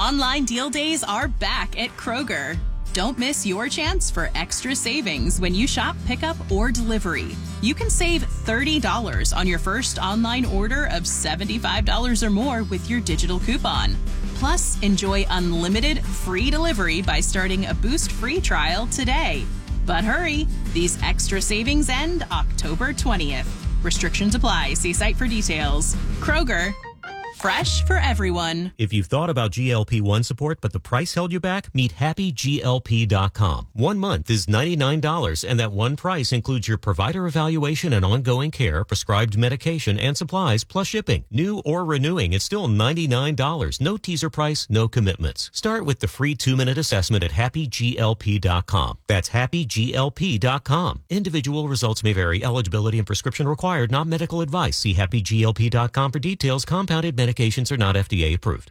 Online deal days are back at Kroger. Don't miss your chance for extra savings when you shop pickup or delivery. You can save $30 on your first online order of $75 or more with your digital coupon. Plus, enjoy unlimited free delivery by starting a Boost free trial today. But hurry, these extra savings end October 20th. Restrictions apply. See site for details. Kroger, fresh for everyone. If you've thought about GLP-1 support, but the price held you back, meet HappyGLP.com. 1 month is $99, and that one price includes your provider evaluation and ongoing care, prescribed medication, and supplies, plus shipping. New or renewing, it's still $99. No teaser price, no commitments. Start with the free 2-minute assessment at HappyGLP.com. That's HappyGLP.com. Individual results may vary. Eligibility and prescription required, not medical advice. See HappyGLP.com for details. Compounded medications are not FDA approved.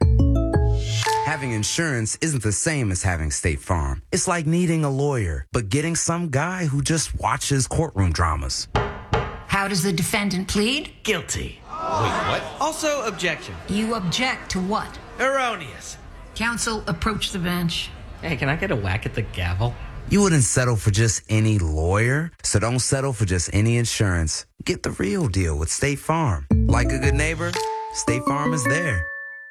Having insurance isn't the same as having State Farm. It's like needing a lawyer, but getting some guy who just watches courtroom dramas. How does the defendant plead? Guilty. Wait, what? Also, objection. You object to what? Erroneous. Counsel, approach the bench. Hey, can I get a whack at the gavel? You wouldn't settle for just any lawyer, so don't settle for just any insurance. Get the real deal with State Farm. Like a good neighbor, State Farm is there.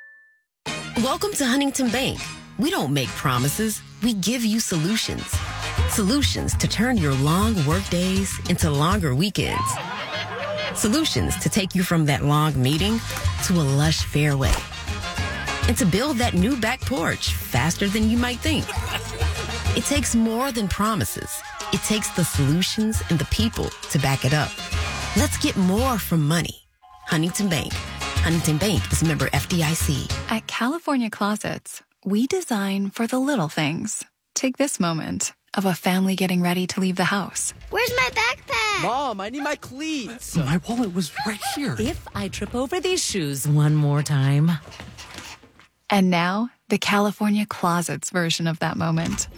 Welcome to Huntington Bank. We don't make promises. We give you solutions. Solutions to turn your long work days into longer weekends. Solutions to take you from that long meeting to a lush fairway. And to build that new back porch faster than you might think. It takes more than promises. It takes the solutions and the people to back it up. Let's get more from money. Huntington Bank. Huntington Bank is a member FDIC. At California Closets, we design for the little things. Take this moment of a family getting ready to leave the house. Where's my backpack? Mom, I need my cleats. My wallet was right here. If I trip over these shoes one more time. And now, the California Closets version of that moment.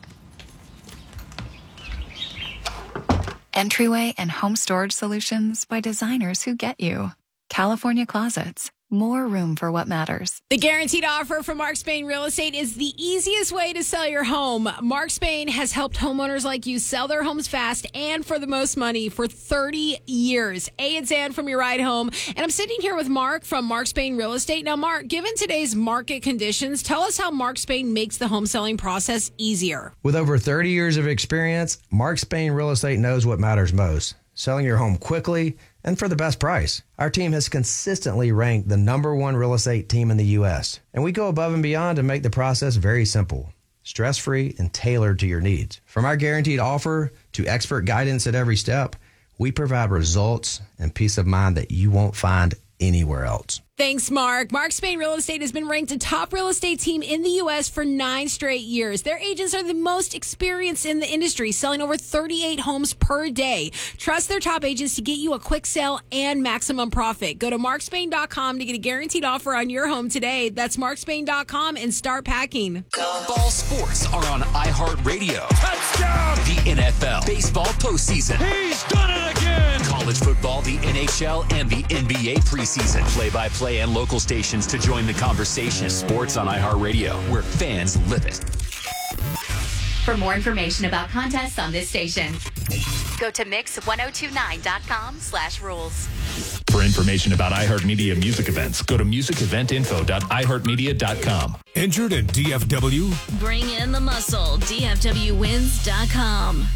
Entryway and home storage solutions by designers who get you. California Closets. More room for what matters. The guaranteed offer from Mark Spain Real Estate is the easiest way to sell your home. Mark Spain has helped homeowners like you sell their homes fast and for the most money for 30 years. It's Ann from Your Ride Home, and I'm sitting here with Mark from Mark Spain Real Estate. Now, Mark, given today's market conditions, tell us how Mark Spain makes the home selling process easier. With over 30 years of experience, Mark Spain Real Estate knows what matters most. Selling your home quickly and for the best price. Our team has consistently ranked the #1 real estate team in the U.S., and we go above and beyond to make the process very simple, stress-free, and tailored to your needs. From our guaranteed offer to expert guidance at every step, we provide results and peace of mind that you won't find anywhere else. Thanks, Mark. Mark Spain Real Estate has been ranked a top real estate team in the U.S. for 9 straight years. Their agents are the most experienced in the industry, selling over 38 homes per day. Trust their top agents to get you a quick sale and maximum profit. Go to markspain.com to get a guaranteed offer on your home today. That's markspain.com and start packing. Ball sports are on iHeartRadio. Touchdown! The NFL, baseball postseason. He's done it again! College football, the NHL, and the NBA preseason. Play-by-play and local stations to join the conversation. Sports on iHeartRadio, where fans live it. For more information about contests on this station, go to mix1029.com/rules. For information about iHeartMedia music events, go to musiceventinfo.iheartmedia.com. Injured in DFW? Bring in the muscle. DFWwins.com.